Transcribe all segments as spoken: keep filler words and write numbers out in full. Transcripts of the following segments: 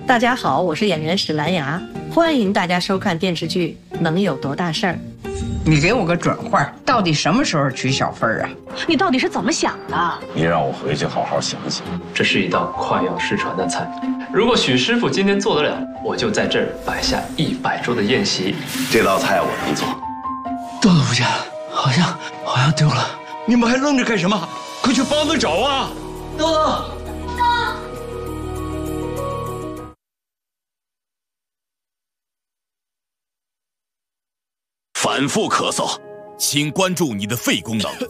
大家好，我是演员史兰芽，欢迎大家收看电视剧《能有多大事儿》。 你给我个准话，到底什么时候娶小芬儿啊？ 你到底是怎么想的？ 你让我回去好好想想。 这是一道快要失传的菜，如果许师傅今天做得了，我就在这儿摆下一百桌的宴席。 这道菜我能做。 豆豆不见了，好像好像丢了。 你们还愣着干什么？快去帮他找啊！ 豆豆。 反复咳嗽，请关注你的肺功能。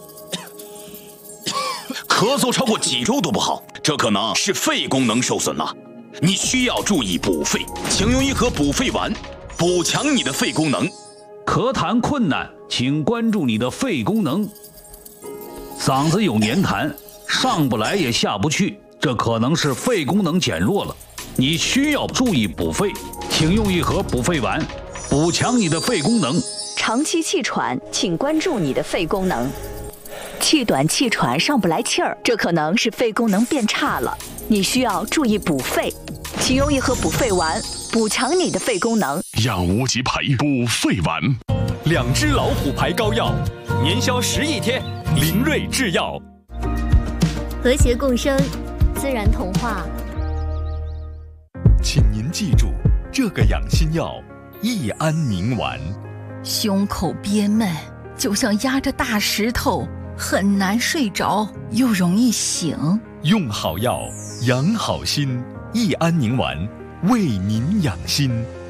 咳嗽超过几周都不好，这可能是肺功能受损了。你需要注意补肺，请用一盒补肺丸，补强你的肺功能。 咳痰困难，请关注你的肺功能。嗓子有黏痰，上不来也下不去，这可能是肺功能减弱了。你需要注意补肺，请用一盒补肺丸。补强你的肺功能。 长期气喘，请关注你的肺功能。气短气喘上不来气儿，这可能是肺功能变差了，你需要注意补肺，请用一盒补肺丸，补强你的肺功能。 养无极牌补肺丸， 两支老虎牌膏药，年销十亿天，林瑞制药。 和谐共生，自然童话。 请您记住这个养心药。益安宁丸， 胸口憋闷，就像压着大石头，很难睡着，又容易醒。 用好药，养好心。益安宁丸，为您养心。